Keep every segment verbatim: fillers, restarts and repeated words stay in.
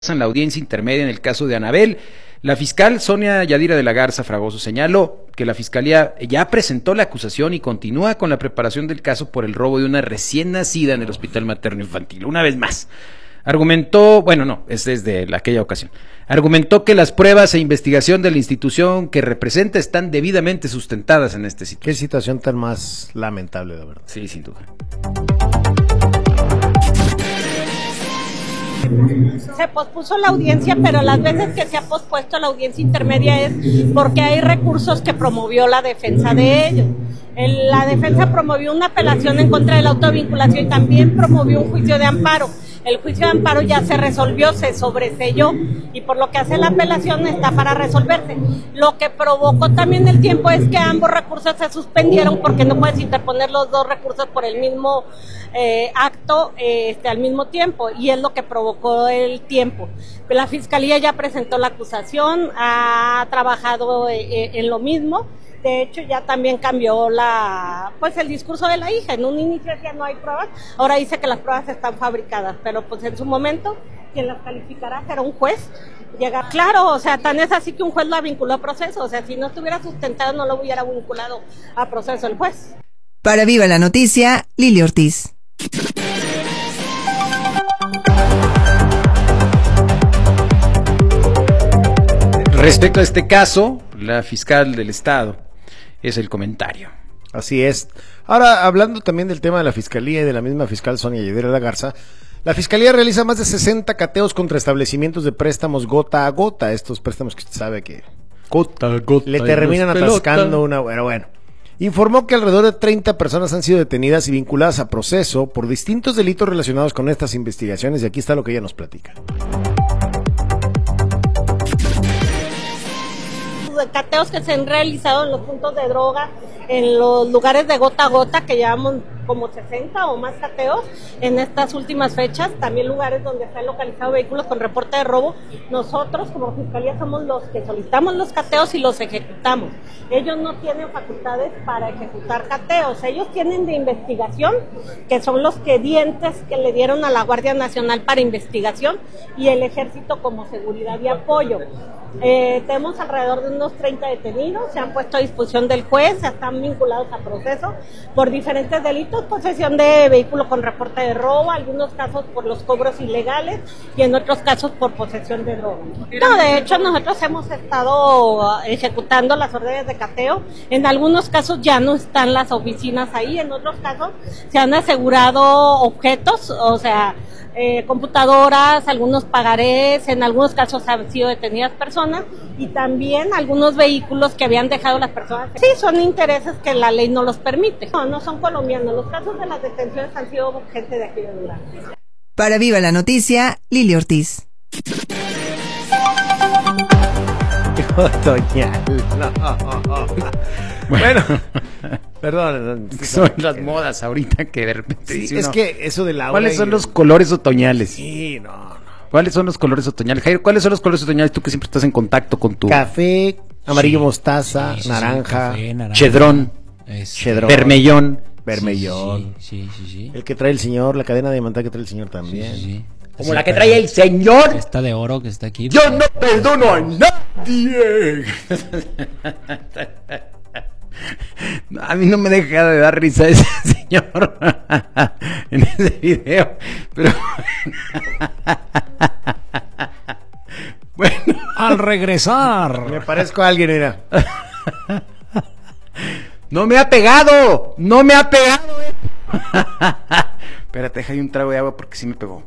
En la audiencia intermedia en el caso de Anabel, la fiscal Sonia Yadira de la Garza Fragoso señaló que la fiscalía ya presentó la acusación y continúa con la preparación del caso por el robo de una recién nacida en el Hospital Materno Infantil. Una vez más, argumentó, bueno, no, es desde aquella ocasión, argumentó que las pruebas e investigación de la institución que representa están debidamente sustentadas en este situación. Qué situación tan más lamentable, la verdad. Sí, sin duda. Se pospuso la audiencia, pero las veces que se ha pospuesto la audiencia intermedia es porque hay recursos que promovió la defensa de ellos. El, la defensa promovió una apelación en contra de la autovinculación y también promovió un juicio de amparo. El juicio de amparo ya se resolvió, se sobreselló y por lo que hace la apelación está para resolverse. Lo que provocó también el tiempo es que ambos recursos se suspendieron porque no puedes interponer los dos recursos por el mismo eh, acto eh, este, al mismo tiempo y es lo que provocó el tiempo. La Fiscalía ya presentó la acusación, ha trabajado eh, en lo mismo. De hecho, ya también cambió la, pues el discurso de la hija. En un inicio decía no hay pruebas, ahora dice que las pruebas están fabricadas, pero pues en su momento quien las calificará será un juez. Llega, claro, o sea, tan es así que un juez la vinculó a proceso, o sea, si no estuviera sustentado no lo hubiera vinculado a proceso el juez. Para Viva la Noticia, Lili Ortiz. Respecto a este caso, la fiscal del Estado es el comentario. Así es. Ahora, hablando también del tema de la fiscalía y de la misma fiscal Sonia Yadira de la Garza, la fiscalía realiza más de sesenta cateos contra establecimientos de préstamos gota a gota. Estos préstamos que usted sabe que gota a gota le terminan atascando una... Bueno, bueno. Informó que alrededor de treinta personas han sido detenidas y vinculadas a proceso por distintos delitos relacionados con estas investigaciones y aquí está lo que ella nos platica. Cateos que se han realizado en los puntos de droga, en los lugares de gota a gota, que llevamos como sesenta o más cateos en estas últimas fechas, también lugares donde se han localizado vehículos con reporte de robo. Nosotros como Fiscalía somos los que solicitamos los cateos y los ejecutamos. Ellos no tienen facultades para ejecutar cateos, ellos tienen de investigación, que son los que dientes que le dieron a la Guardia Nacional para investigación y el Ejército como seguridad y apoyo. Eh, tenemos alrededor de unos treinta detenidos, se han puesto a disposición del juez, están vinculados a proceso por diferentes delitos, posesión de vehículo con reporte de robo, algunos casos por los cobros ilegales y en otros casos por posesión de droga. No, de hecho nosotros hemos estado ejecutando las órdenes de cateo, en algunos casos ya no están las oficinas ahí, en otros casos se han asegurado objetos, o sea, Eh, computadoras, algunos pagarés, en algunos casos han sido detenidas personas y también algunos vehículos que habían dejado las personas. Sí, son intereses que la ley no los permite. No, no son colombianos. Los casos de las detenciones han sido gente de aquí de Durango. Para Viva la Noticia, Lili Ortiz. Otoñal. No. Bueno, perdón. Son las modas ahorita que de repente sí, dice es uno, que eso del agua. ¿cuáles y... son los colores otoñales? Sí, no, no. ¿Cuáles son los colores otoñales? Jairo, ¿cuáles son los colores otoñales tú que siempre estás en contacto con tu... Café, amarillo sí, mostaza, sí, sí, naranja, sí, café, naranja, chedrón, es, chedrón, vermellón. Vermellón. Sí, sí, sí, sí. El que trae el señor, la cadena de diamantes que trae el señor también. Sí, sí, sí. Como Sí, la que pero trae el señor. esta de oro que está aquí. Yo no perdono a nadie. A mí no me deja de dar risa ese señor en ese video, pero bueno, Al regresar. Me parezco a alguien, mira. no me ha pegado, no me ha pegado. Espérate, deja ahí un trago de agua porque sí me pegó.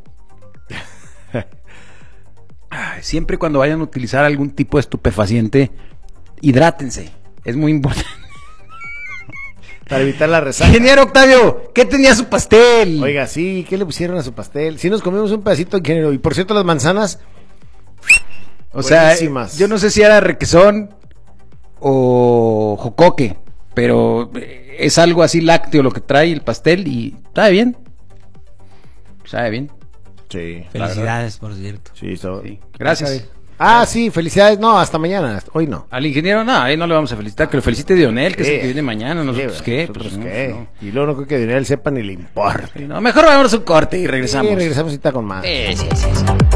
Siempre cuando vayan a utilizar algún tipo de estupefaciente, hidrátense, es muy importante. Para evitar la resaca. Ingeniero Octavio, ¿qué tenía su pastel? Oiga, sí, ¿qué le pusieron a su pastel? Sí nos comimos un pedacito, ingeniero. Y por cierto, las manzanas, o sea, buenísimas. yo no sé si era requesón o jocoque, pero es algo así lácteo lo que trae el pastel y sabe bien. Sabe bien. Sí. Felicidades, por cierto. Sí, so... Sí. Gracias. Ah, sí, felicidades. No, hasta mañana. Hoy no. Al ingeniero, no, ahí no le vamos a felicitar. Que lo felicite Dionel, que Sí. es el que viene mañana. ¿Nosotros Sí, qué? ¿Nosotros Pues, qué? no, no. Y luego no creo que Dionel sepa ni le importa. Sí, no, mejor vamos a un corte y regresamos. Sí, regresamos ahorita con más. Sí, sí, sí, sí.